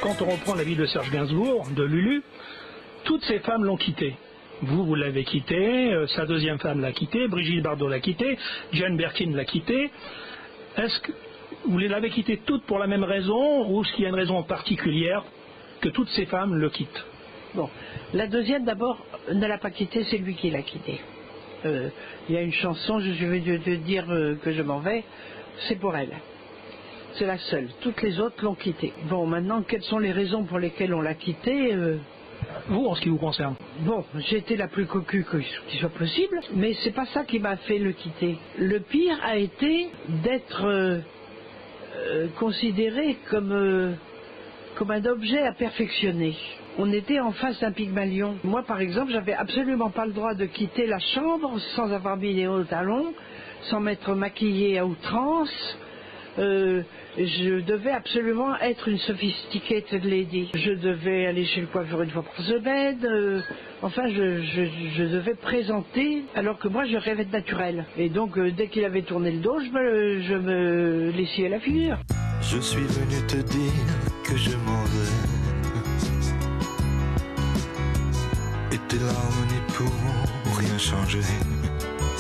Quand on reprend la vie de Serge Gainsbourg, de Lulu, toutes ces femmes l'ont quitté. Vous l'avez quitté, sa deuxième femme l'a quitté, Brigitte Bardot l'a quitté, Jane Birkin l'a quitté. Est-ce que vous les avez quittées toutes pour la même raison ou est-ce qu'il y a une raison particulière que toutes ces femmes le quittent? Bon, la deuxième d'abord ne l'a pas quitté, c'est lui qui l'a quitté. Il y a une chanson, je vais te dire que je m'en vais, c'est pour elle. C'est la seule. Toutes les autres l'ont quitté. Bon, maintenant, quelles sont les raisons pour lesquelles on l'a quitté Vous, en ce qui vous concerne? Bon, j'ai été la plus cocu qui soit possible, mais c'est pas ça qui m'a fait le quitter. Le pire a été d'être considéré comme un objet à perfectionner. On était en face d'un Pygmalion. Moi, par exemple, j'avais absolument pas le droit de quitter la chambre sans avoir mis les hauts talons, sans m'être maquillée à outrance. Je devais absolument être une sophisticated lady. Je devais aller chez le coiffeur une fois par semaine. Enfin, je devais présenter, alors que moi, je rêvais de naturel. Et donc, dès qu'il avait tourné le dos, je me lessivais la figure. Je suis venu te dire que je m'en vais. Et tes larmes n'y pourront rien changer.